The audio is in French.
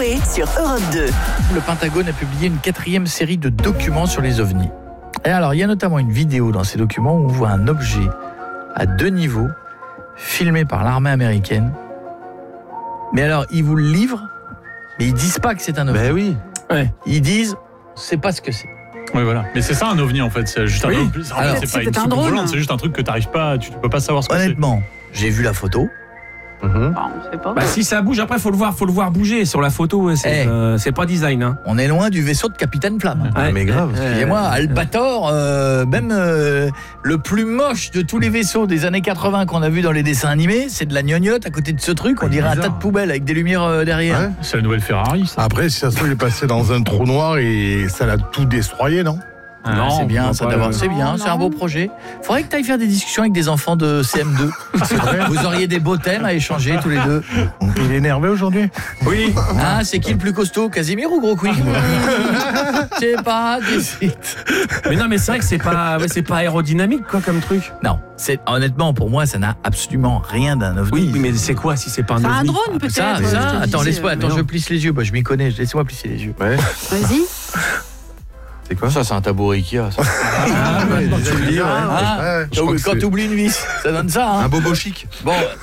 Coé sur Europe 2. Le Pentagone a publié une 4e série de documents sur les ovnis. Et alors, il y a notamment une vidéo dans ces documents où on voit un objet à 2 niveaux, filmé par l'armée américaine. Mais alors, ils vous le livrent, mais ils disent pas que c'est un ovni. Ben oui. Ouais. Ils disent, c'est pas ce que c'est. Oui, voilà. Mais c'est ça un ovni en fait, c'est juste Oui. un ovni. Alors, C'est pas c'est une un soucoupe drone. volante, c'est juste un truc que tu peux pas savoir ce que c'est. Honnêtement, j'ai vu la photo. Mhm. On sait pas. Bah, si ça bouge, après, faut le voir bouger. Sur la photo, c'est pas design. Hein. On est loin du vaisseau de Capitaine Flamme. Ah, mais grave. Excusez-moi, Albator, même le plus moche de tous les vaisseaux des années 80 qu'on a vu dans les dessins animés, c'est de la gnognotte à côté de ce truc, on dirait un tas de poubelles avec des lumières derrière. Ouais. C'est la nouvelle Ferrari, ça. Après, si ça se trouve, il est passé dans un trou noir et ça l'a tout destroyé, non? Non, c'est bien, on ça peut d'abord, pas- c'est bien, c'est un beau projet. Faudrait que tu ailles faire des discussions avec des enfants de CM2. C'est vrai. Vous auriez des beaux thèmes à échanger tous les deux. Il est énervé aujourd'hui? Oui. Ah, c'est qui le plus costaud, Casimir ou Gros Quick? Je sais pas, décide. Mais non, mais c'est vrai que c'est pas aérodynamique, quoi, comme truc. Non, honnêtement, pour moi, ça n'a absolument rien d'un ovni. Oui, mais c'est quoi si c'est pas un C'est ovni? un drone peut-être. Ça, je te attends, disais, laisse-moi, attends, mais non. je plisse les yeux, je m'y connais, laisse-moi plisser les yeux. Ouais. Vas-y. C'est quoi? Ça, c'est un tabouret Ikea, ça. Ah, ouais, tu le dis, ouais. ouais, je crois que Quand c'est- tu oublies une vis, ça donne ça, hein. Un bobo chic. Bon,